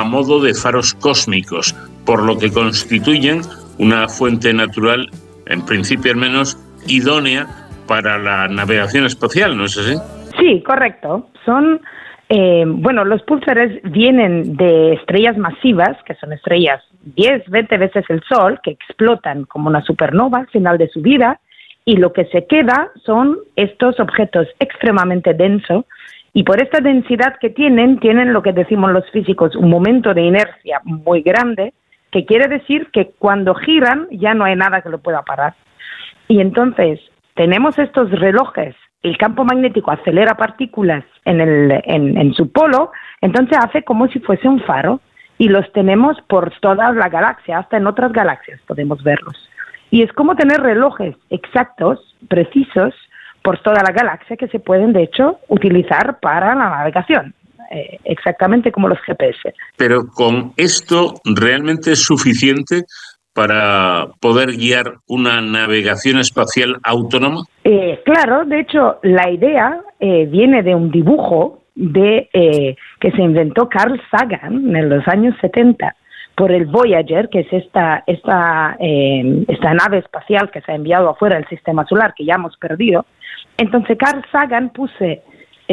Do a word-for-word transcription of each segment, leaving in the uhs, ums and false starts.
a modo de faros cósmicos, por lo que constituyen una fuente natural, en principio al menos, idónea para la navegación espacial, ¿no es así? Sí, correcto. Son, eh, bueno, los púlsares vienen de estrellas masivas, que son estrellas diez, veinte veces el Sol, que explotan como una supernova al final de su vida, y lo que se queda son estos objetos extremadamente densos, y por esta densidad que tienen, tienen lo que decimos los físicos, un momento de inercia muy grande, que quiere decir que cuando giran ya no hay nada que lo pueda parar. Y entonces tenemos estos relojes, el campo magnético acelera partículas en, el, en, en su polo, entonces hace como si fuese un faro, y los tenemos por toda la galaxia, hasta en otras galaxias podemos verlos. Y es como tener relojes exactos, precisos, por toda la galaxia que se pueden, de hecho, utilizar para la navegación, eh, exactamente como los G P S. Pero con esto realmente es suficiente para poder guiar una navegación espacial autónoma. Eh, claro, de hecho, la idea eh, viene de un dibujo de eh, que se inventó Carl Sagan en los años setenta por el Voyager, que es esta esta eh, esta nave espacial que se ha enviado afuera del sistema solar, que ya hemos perdido. Entonces Carl Sagan puse,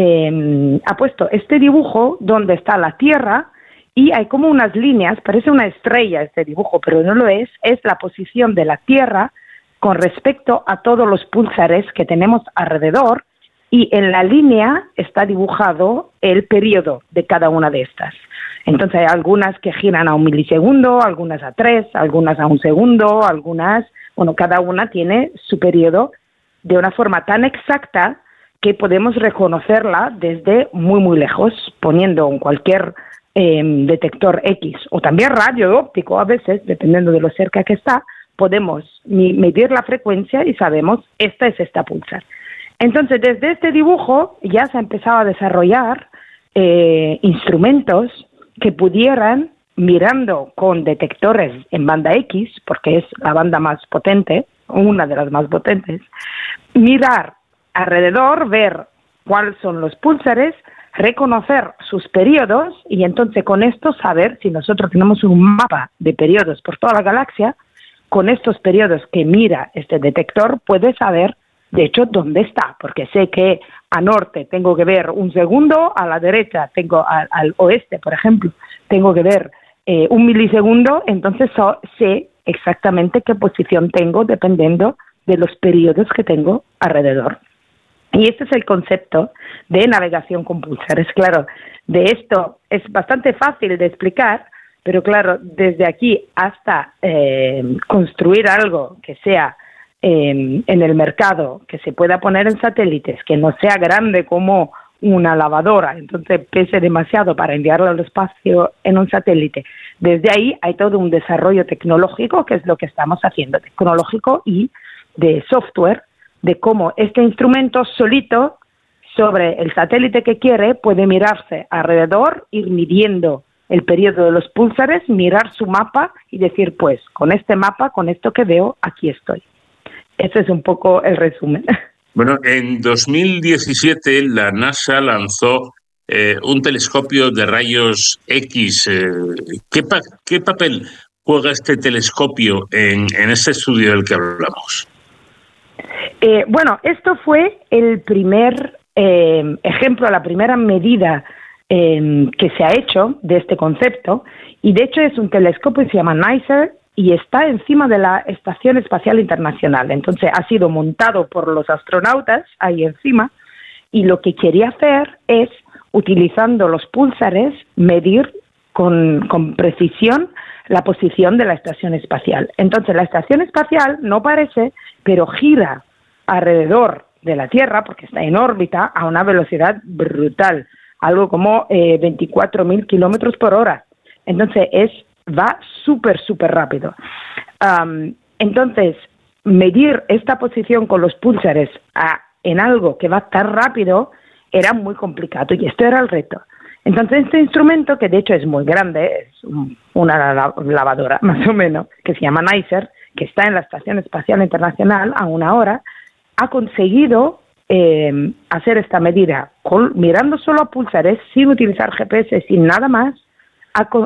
eh, ha puesto este dibujo donde está la Tierra y hay como unas líneas, parece una estrella este dibujo, pero no lo es, es la posición de la Tierra con respecto a todos los púlsares que tenemos alrededor, y en la línea está dibujado el periodo de cada una de estas. Entonces hay algunas que giran a un milisegundo, algunas a tres, algunas a un segundo, algunas, bueno, cada una tiene su periodo de una forma tan exacta que podemos reconocerla desde muy, muy lejos, poniendo en cualquier eh, detector X o también radio óptico a veces, dependiendo de lo cerca que está, podemos medir la frecuencia y sabemos esta es esta pulsar. Entonces, desde este dibujo ya se ha empezado a desarrollar eh, instrumentos que pudieran, mirando con detectores en banda X, porque es la banda más potente, una de las más potentes, mirar alrededor, ver cuáles son los púlsares, reconocer sus periodos y entonces con esto saber si nosotros tenemos un mapa de periodos por toda la galaxia, con estos periodos que mira este detector puede saber de hecho dónde está, porque sé que a norte tengo que ver un segundo, a la derecha tengo al, al oeste, por ejemplo, tengo que ver eh, un milisegundo, entonces so, sé exactamente qué posición tengo dependiendo de los periodos que tengo alrededor. Y este es el concepto de navegación con púlsares. Claro, de esto es bastante fácil de explicar, pero claro, desde aquí hasta eh, construir algo que sea eh, en el mercado, que se pueda poner en satélites, que no sea grande como una lavadora, entonces pese demasiado para enviarlo al espacio en un satélite. Desde ahí hay todo un desarrollo tecnológico, que es lo que estamos haciendo, tecnológico y de software, de cómo este instrumento solito sobre el satélite que quiere puede mirarse alrededor, ir midiendo el periodo de los púlsares, mirar su mapa y decir, pues, con este mapa, con esto que veo, aquí estoy. Ese es un poco el resumen. Bueno, en dos mil diecisiete la NASA lanzó eh, un telescopio de rayos X. Eh, ¿qué, pa ¿Qué papel juega este telescopio en, en este estudio del que hablamos? Eh, bueno, esto fue el primer eh, ejemplo, la primera medida eh, que se ha hecho de este concepto, y de hecho es un telescopio que se llama NICER y está encima de la Estación Espacial Internacional. Entonces ha sido montado por los astronautas ahí encima, y lo que quería hacer es, utilizando los púlsares, medir con, con precisión la posición de la estación espacial. Entonces la estación espacial no parece, pero gira alrededor de la Tierra, porque está en órbita, a una velocidad brutal, algo como eh, veinticuatro mil kilómetros por hora. Entonces es va súper, súper rápido. Um, entonces, medir esta posición con los púlsares a, en algo que va tan rápido era muy complicado, y esto era el reto. Entonces, este instrumento, que de hecho es muy grande, es un, una lavadora más o menos, que se llama NICER, que está en la Estación Espacial Internacional a una hora, ha conseguido eh, hacer esta medida con, mirando solo a púlsares, sin utilizar G P S, sin nada más, ha,